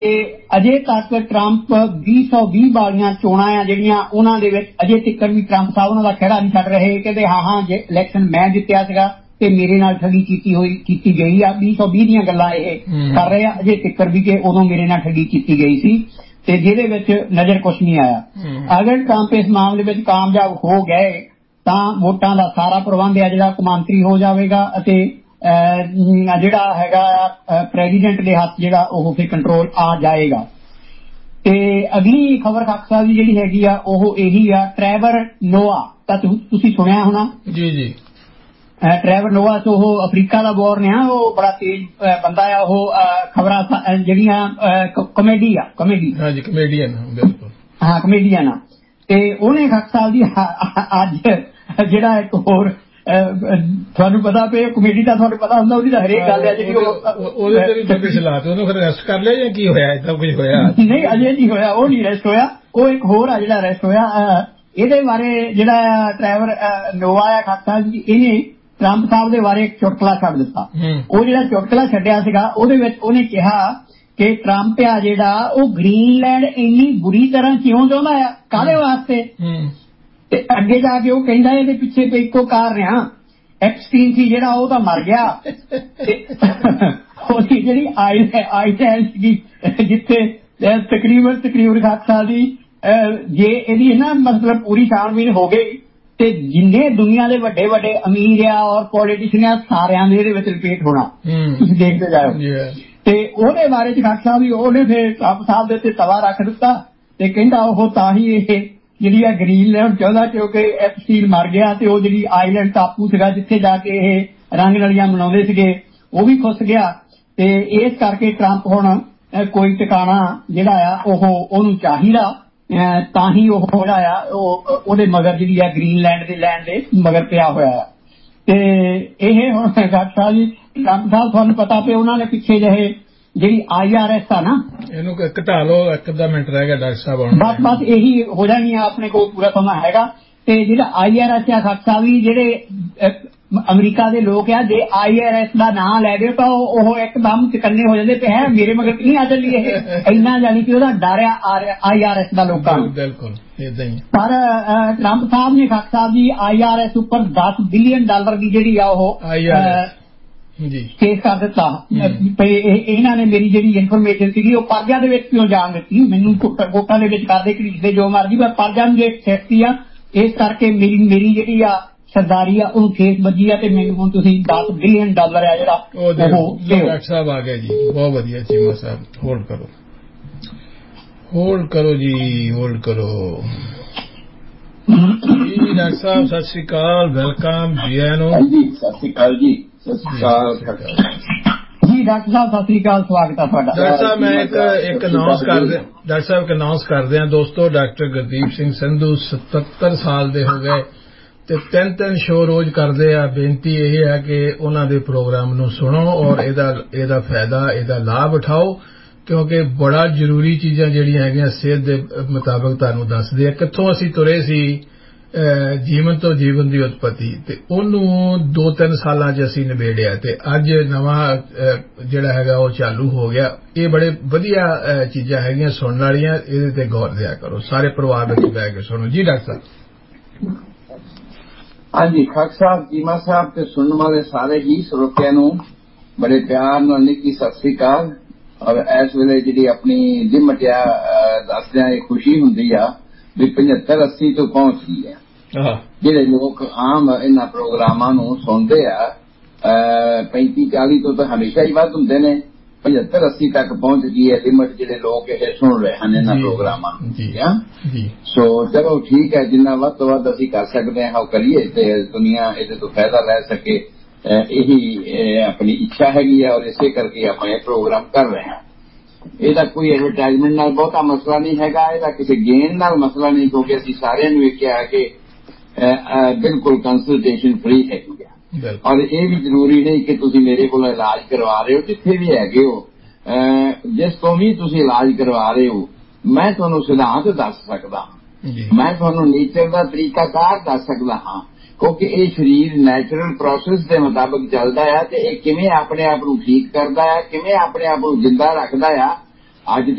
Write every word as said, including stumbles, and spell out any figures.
अजे तक ट्रंप बीस सौ भी वालियां चोणां आ जिहड़ियां उन्हां दे विच अजे तक भी ट्रंप साहब उन्हां दा खड़ा नहीं छड्ड रहे कहते हाँ हाँ जे इलैक्शन मैं जित्तिया सीगा ते मेरे नाल ठगी कीती हुई कीती गई आ बीस सौ बीस दीयां गल्लां इह कर रहे आ अजे तक भी कि उदों मेरे नाल ठगी कीती गई सी ते जिहदे विच नजर कुछ नहीं आया। अगर ट्रंप इस मामले विच कामयाब हो गए तां वोटां दा सारा प्रबंध है जिहड़ा कौमांतरी हो जावेगा अते ਜਿਹੜਾ ਹੈਗਾ ਪ੍ਰੈਜ਼ੀਡੈਂਟ ਦੇ ਹੱਥ ਜਿਹੜਾ ਉਹ ਫਿਰ ਕੰਟਰੋਲ ਆ ਜਾਏਗਾ। ਤੇ ਅਗਲੀ ਖਬਰ ਖਾਕ ਸਾਹਿਬ ਦੀ ਜਿਹੜੀ ਹੈਗੀ ਆ ਉਹ ਇਹੀ ਆ ਟਰੈਵਰ ਨੋਆ ਤਾਂ ਤੁਸੀਂ ਸੁਣਿਆ ਹੋਣਾ ਜੀ ਜੀ। ਟਰੈਵਰ ਨੋਆ ਤੋਂ ਉਹ ਅਫਰੀਕਾ ਦਾ ਬੋਰਨ ਆ ਉਹ ਬੜਾ ਤੇਜ਼ ਬੰਦਾ ਆ ਉਹ ਖਬਰਾਂ ਜਿਹੜੀਆਂ ਕਮੇਡੀ ਆ ਕਮੇਡੀ ਹਾਂਜੀ ਕਮੇਡੀਅਨ ਬਿਲਕੁਲ ਹਾਂ ਕਮੇਡੀਅਨ ਆ ਤੇ ਉਹਨੇ ਖਾਕ ਸਾਹਿਬ ਦੀ ਅੱਜ ਜਿਹੜਾ ਇੱਕ ਹੋਰ ਤੁਹਾਨੂੰ ਪਤਾ ਪਏ ਕਮੇਡੀ ਦਾ ਤੁਹਾਨੂੰ ਪਤਾ ਹੁੰਦਾ ਉਹਦੀ ਤਾਂ ਹਰੇਕ ਗੱਲ ਹੈ ਜਿਹੜੀ ਉਹਦੇ ਤੇ ਵੀ ਨੋਟਿਸ ਲਾਤੇ ਉਹਨੂੰ ਫਿਰ ਅਰੈਸਟ ਕਰ ਲਿਆ ਜਾਂ ਕੀ ਹੋਇਆ ਏਦਾਂ ਕੁਝ ਹੋਇਆ ਨਹੀਂ ਅਜੇ ਨਹੀਂ ਹੋਇਆ ਉਹ ਨਹੀਂ ਅਰੈਸਟ ਹੋਇਆ ਉਹ ਇੱਕ ਹੋਰ ਆ ਜਿਹੜਾ ਅਰੈਸਟ ਹੋਇਆ ਇਹਦੇ ਬਾਰੇ ਜਿਹੜਾ ਟਰੈਵਰ ਨੋਵਾ ਆ ਖਾਕਾ ਜੀ ਇਹਨੇ ਟਰੰਪ ਸਾਹਿਬ ਦੇ ਬਾਰੇ ਇੱਕ ਚੁਟਕਲਾ ਛੱਡ ਦਿੱਤਾ। ਉਹ ਜਿਹੜਾ ਚੁਟਕਲਾ ਛੱਡਿਆ ਸੀਗਾ ਉਹਦੇ ਵਿੱਚ ਉਹਨੇ ਕਿਹਾ ਕਿ ਟਰੰਪ ਆ ਜਿਹੜਾ ਉਹ ਗ੍ਰੀਨਲੈਂਡ ਇੰਨੀ ਬੁਰੀ ਤਰ੍ਹਾਂ ਕਿਉਂ ਚਾਹੁੰਦਾ ਆ ਕਾਹਦੇ ਵਾਸਤੇ ਤੇ ਅੱਗੇ ਜਾ ਕੇ ਉਹ ਕਹਿੰਦਾ ਇਹਦੇ ਪਿੱਛੇ ਤੇ ਇੱਕੋ ਕਾਰਨ ਆ ਐਪਸਟੀਨ ਸੀ ਜਿਹੜਾ ਉਹ ਤਾਂ ਮਰ ਗਿਆ ਉਹਦੀ ਜਿਹੜੀ ਆਈਲੈਂਡ ਸੀਗੀ ਜਿੱਥੇ ਤਕਰੀਬਨ ਤਕਰੀਬਨ ਖਾਕਸਾ ਦੀ ਜੇ ਇਹਦੀ ਨਾ ਮਤਲਬ ਪੂਰੀ ਛਾਣਬੀਨ ਹੋ ਗਈ ਤੇ ਜਿੰਨੇ ਦੁਨੀਆ ਦੇ ਵੱਡੇ ਵੱਡੇ ਅਮੀਰ ਆ ਔਰ ਪੋਲੀਟੀਸ਼ੀਅਨ ਆ ਸਾਰਿਆਂ ਦੇ ਇਹਦੇ ਵਿੱਚ ਰਿਪੀਟ ਹੋਣਾ ਤੁਸੀਂ ਦੇਖਦੇ ਜਾਓ। ਤੇ ਉਹਦੇ ਬਾਰੇ ਚ ਖਾਕਸਾ ਵੀ ਉਹਨੇ ਫਿਰ ਟਰੰਪ ਸਾਹਿਬ ਦੇ ਉੱਤੇ ਤਵਾ ਰੱਖ ਦਿੱਤਾ ਤੇ ਕਹਿੰਦਾ ਉਹ ਤਾਂ ਹੀ ਇਹ ਜਿਹੜੀ ਆ ਗ੍ਰੀਨਲੈਂਡ ਚਾਹੁੰਦਾ ਕਿਉਂਕਿ ਐਪਸਟੀਨ ਮਰ ਗਿਆ ਤੇ ਉਹ ਜਿਹੜੀ ਆਈਲੈਂਡ ਟਾਪੂ ਸੀਗਾ ਜਿੱਥੇ ਜਾ ਕੇ ਇਹ ਰੰਗ ਨਲੀਆਂ ਮਨਾਉਂਦੇ ਸੀਗੇ ਉਹ ਵੀ ਖੁੱਸ ਗਿਆ ਤੇ ਇਸ ਕਰਕੇ ਟਰੰਪ ਹੁਣ ਕੋਈ ਟਿਕਾਣਾ ਜਿਹੜਾ ਆ ਉਹ ਉਹਨੂੰ ਚਾਹੀਦਾ ਤਾਂ ਹੀ ਉਹ ਜਿਹੜਾ ਆ ਉਹ ਉਹਦੇ ਮਗਰ ਜਿਹੜੀ ਆ ਗ੍ਰੀਨਲੈਂਡ ਦੇ ਲੈਂਡ ਦੇ ਮਗਰ ਪਿਆ ਹੋਇਆ ਤੇ ਇਹ ਹੁਣ ਡਾਕਟਰ ਸਾਹਿਬ ਜੀ ਟਰੰਪ ਸਾਹਿਬ ਤੁਹਾਨੂੰ ਪਤਾ ਪਿਆ ਉਹਨਾਂ ਨੇ ਪਿੱਛੇ ਜਿਹੇ ਜਿਹੜੀ ਆਈ ਆਰ ਐਸ ਆ ਨਾ ਇਹਨੂੰ ਘਟਾ ਲਓ ਇੱਕ ਅੱਧਾ ਮਿੰਟ ਰਹਿ ਗਿਆ ਡਾਕਟਰ ਸਾਹਿਬ ਬਸ ਬਸ ਇਹੀ ਹੋ ਜਾਣੀ ਆ ਆਪਣੇ ਕੋਲ ਪੂਰਾ ਸਮਾਂ ਹੈਗਾ ਤੇ ਜਿਹੜਾ ਆਈ ਆਰ ਐਸ ਆ ਖਾਕਸਾ ਵੀ ਜਿਹੜੇ ਅਮਰੀਕਾ ਦੇ ਲੋਕ ਆ ਜੇ ਆਈ ਆਰ ਐਸ ਦਾ ਨਾਂ ਲੈ ਦਿਓ ਤਾਂ ਉਹ ਇੱਕਦਮ ਚਕੰਨੇ ਹੋ ਜਾਂਦੇ ਪਏ ਹੈ ਮੇਰੇ ਮਗਰ ਨਹੀਂ ਆ ਚੱਲੀ ਇਹ ਇੰਨਾ ਜਾਣੀ ਕਿ ਉਹਦਾ ਡਰ ਆ ਆਈ ਆਰ ਐਸ ਦਾ ਲੋਕਾਂ ਨੂੰ ਬਿਲਕੁਲ ਏਦਾਂ ਹੀ ਪਰ ਟਰੰਪ ਸਾਹਿਬ ਨੇ ਖਾਕ ਸਾਹਿਬ ਦੀ ਆਈ ਆਰ ਐਸ ਉੱਪਰ ਦਸ ਬਿਲੀਅਨ ਡਾਲਰ ਦੀ ਜਿਹੜੀ ਆ ਉਹ ਕੇਸ ਕਰ ਦਿੱਤਾ ਇਹਨਾਂ ਨੇ ਮੇਰੀ ਜਿਹੜੀ ਇਨਫੋਰਮੇਸ਼ਨ ਸੀਗੀ ਉਹ ਪਰਜਾ ਦੇ ਵਿੱਚ ਕਿਉਂ ਜਾਣ ਦਿੱਤੀ ਮੈਨੂੰ ਕੋਟਾਂ ਦੇ ਵਿੱਚ ਕਰਦੇ ਘੜੀਸਦੇ ਜੋ ਮਰਜ਼ੀ ਪਰ ਪਰਜਾ ਨੂੰ ਜੇ ਸੇਫਟੀ ਆ ਇਸ ਕਰਕੇ ਮੇਰੀ ਮੇਰੀ ਜਿਹੜੀ ਆ ਸਰਦਾਰੀ ਆ ਉਹਨੂੰ ਠੇਸ ਵੱਜੀ ਆ ਤੇ ਮੈਨੂੰ ਹੁਣ ਤੁਸੀਂ ਦਸ ਬਿਲੀਅਨ ਡਾਲਰ ਆ ਜਿਹੜਾ ਉਹ ਡਾਕਟਰ ਸਾਹਿਬ ਆ ਗਿਆ ਜੀ ਬਹੁਤ ਵਧੀਆ ਚੀਮਾ ਸਾਹਿਬ ਹੋਲਡ ਕਰੋ ਹੋਲਡ ਕਰੋ ਜੀ ਹੋਲਡ ਕਰੋ ਜੀ ਡਾਕਟਰ ਸਾਹਿਬ ਸਤਿ ਸ਼੍ਰੀ ਅਕਾਲ ਵੈਲਕਮ ਜੀ ਆਇਆਂ ਨੂੰ ਜੀ ਸਤਿ ਸ਼੍ਰੀ ਅਕਾਲ ਜੀ ਸਤਿ ਸ਼੍ਰੀ ਅਕਾਲ ਜੀ ਡਾਕਟਰ ਸਾਹਿਬ ਸਤਿ ਸ਼੍ਰੀ ਅਕਾਲ ਸਵਾਗਤ ਹੈ ਤੁਹਾਡਾ। ਡਾਕਟਰ ਸਾਹਿਬ ਮੈਂ ਇੱਕ ਇੱਕ ਅਨਾਉਂਸ ਕਰਦੇ ਡਾਕਟਰ ਸਾਹਿਬ ਇੱਕ ਅਨਾਉਂਸ ਕਰਦੇ ਹਾਂ ਦੋਸਤੋ ਡਾਕਟਰ ਗੁਰਦੀਪ ਸਿੰਘ ਸੰਧੂ ਸਤੱਤਰ ਸਾਲ ਦੇ ਹੋ ਗਏ ਤੇ ਤਿੰਨ ਤਿੰਨ ਸ਼ੋਅ ਰੋਜ਼ ਕਰਦੇ ਆ ਬੇਨਤੀ ਇਹ ਹੈ ਕਿ ਉਹਨਾਂ ਦੇ ਪ੍ਰੋਗਰਾਮ ਨੂੰ ਸੁਣੋ ਔਰ ਇਹਦਾ ਇਹਦਾ ਫਾਇਦਾ ਇਹਦਾ ਲਾਭ ਉਠਾਓ ਕਿਉਂਕਿ ਬੜਾ ਜ਼ਰੂਰੀ ਚੀਜ਼ਾਂ ਜਿਹੜੀਆਂ ਹੈਗੀਆਂ ਸਿਹਤ ਦੇ ਮੁਤਾਬਕ ਤੁਹਾਨੂੰ ਦੱਸਦੇ ਆ ਕਿੱਥੋਂ ਅਸੀਂ ਤੁਰੇ ਸੀ ਜੀਵਨ ਤੋਂ ਜੀਵਨ ਦੀ ਉਤਪਤੀ ਤੇ ਉਹਨੂੰ ਦੋ ਤਿੰਨ ਸਾਲਾਂ 'ਚ ਅਸੀਂ ਨਿਬੇੜਿਆ ਤੇ ਅੱਜ ਨਵਾਂ ਜਿਹੜਾ ਹੈਗਾ ਉਹ ਚਾਲੂ ਹੋ ਗਿਆ। ਇਹ ਬੜੇ ਵਧੀਆ ਚੀਜ਼ਾਂ ਹੈਗੀਆਂ ਸੁਣਨ ਵਾਲੀਆਂ ਇਹਦੇ ਤੇ ਗੌਰ ਦਿਆ ਕਰੋ ਸਾਰੇ ਪਰਿਵਾਰ ਵਿੱਚ ਬਹਿ ਕੇ ਸੁਣੋ ਜੀ ਡਾਕਟਰ ਸਾਹਿਬ। ਹਾਂਜੀ ਖਾਕ ਸਾਹਿਬ ਜੀਮਾ ਸਾਹਿਬ ਤੇ ਸੁਣਨ ਵਾਲੇ ਸਾਰੇ ਹੀ ਸਰੋਤਿਆਂ ਨੂੰ ਬੜੇ ਪਿਆਰ ਨਾਲ ਨਿੱਕੀ ਸਤਿ ਸ੍ਰੀ ਅਕਾਲ ਔਰ ਇਸ ਵੇਲੇ ਜਿਹੜੀ ਆਪਣੀ ਲਿਮਟ ਆ ਦੱਸਦਿਆਂ ਇਹ ਖੁਸ਼ੀ ਹੁੰਦੀ ਆ ਵੀ ਪਝੱਤਰ ਅੱਸੀ ਤੋਂ ਪਹੁੰਚ ਗਈ ਹੈ ਜਿਹੜੇ ਲੋਕ ਆਮ ਇਹਨਾਂ ਪ੍ਰੋਗਰਾਮਾਂ ਨੂੰ ਸੁਣਦੇ ਆ ਪੈਂਤੀ ਚਾਲੀ ਤੋਂ ਤਾਂ ਹਮੇਸ਼ਾ ਹੀ ਵੱਧ ਹੁੰਦੇ ਨੇ ਪਝੱਤਰ ਅੱਸੀ ਤੱਕ ਪਹੁੰਚ ਗਈ ਹੈ ਲਿਮਟ ਜਿਹੜੇ ਲੋਕ ਇਹ ਸੁਣ ਰਹੇ ਹਨ ਇਹਨਾਂ ਪ੍ਰੋਗਰਾਮਾਂ ਨੂੰ ਸੋ ਚਲੋ ਠੀਕ ਹੈ ਜਿੰਨਾ ਵੱਧ ਤੋਂ ਵੱਧ ਅਸੀਂ ਕਰ ਸਕਦੇ ਹਾਂ ਉਹ ਕਰੀਏ ਤੇ ਦੁਨੀਆ ਇਹਦੇ ਤੋਂ ਫਾਇਦਾ ਲੈ ਸਕੇ ਇਹੀ ਆਪਣੀ ਇੱਛਾ ਹੈਗੀ ਹੈ ਔਰ ਇਸੇ ਕਰਕੇ ਆਪਾਂ ਇਹ ਪ੍ਰੋਗਰਾਮ ਕਰ ਰਹੇ ਹਾਂ। ਇਹਦਾ ਕੋਈ ਐਡਵਰਟਾਈਜ਼ਮੈਂਟ ਨਾਲ ਬਹੁਤਾ ਮਸਲਾ ਨਹੀਂ ਹੈਗਾ ਇਹਦਾ ਕਿਸੇ ਗੇਨ ਨਾਲ ਮਸਲਾ ਨਹੀਂ ਕਿਉਂਕਿ ਅਸੀਂ ਸਾਰਿਆਂ ਨੂੰ ਇਹ ਕਿਹਾ ਕਿ ਬਿਲਕੁਲ ਕੰਸਲਟੇਸ਼ਨ ਫ੍ਰੀ ਹੈਗੀ ਆ ਔਰ ਇਹ ਵੀ ਜ਼ਰੂਰੀ ਨਹੀਂ ਕਿ ਤੁਸੀਂ ਮੇਰੇ ਕੋਲ ਇਲਾਜ ਕਰਵਾ ਰਹੇ ਹੋ ਜਿੱਥੇ ਵੀ ਹੈਗੇ ਹੋ ਜਿਸ ਤੋਂ ਵੀ ਤੁਸੀਂ ਇਲਾਜ ਕਰਵਾ ਰਹੇ ਹੋ ਮੈਂ ਤੁਹਾਨੂੰ ਸਿਧਾਂਤ ਦੱਸ ਸਕਦਾ ਮੈਂ ਤੁਹਾਨੂੰ ਨੇਚਰ ਦਾ ਤਰੀਕਾਕਾਰ ਦੱਸ ਸਕਦਾ ਹਾਂ ਕਿਉਂਕਿ ਇਹ ਸਰੀਰ ਨੈਚੁਰਲ ਪ੍ਰੋਸੈਸ ਦੇ ਮੁਤਾਬਕ ਚੱਲਦਾ ਹੈ ਤੇ ਇਹ ਕਿਵੇਂ ਆਪਣੇ ਆਪ ਨੂੰ ਠੀਕ ਕਰਦਾ ਹੈ ਕਿਵੇਂ ਆਪਣੇ ਆਪ ਨੂੰ ਜਿੰਦਾ ਰੱਖਦਾ ਆ ਅੱਜ